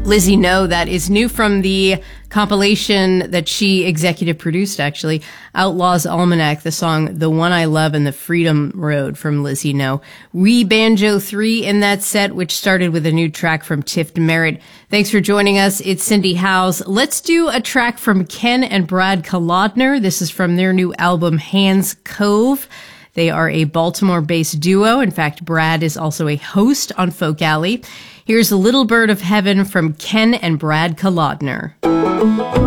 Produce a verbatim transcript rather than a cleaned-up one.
Lizzie No, that is new from the compilation that she executive produced, actually, Outlaws Almanac, the song The One I Love and the Freedom Road from Lizzie No. We Banjo three in that set, which started with a new track from Tiff Merritt. Thanks for joining us. It's Cindy Howes. Let's do a track from Ken and Brad Kolodner. This is from their new album, Hands Cove. They are a Baltimore-based duo. In fact, Brad is also a host on Folk Alley. Here's a Little Bird of Heaven from Ken and Brad Kolodner.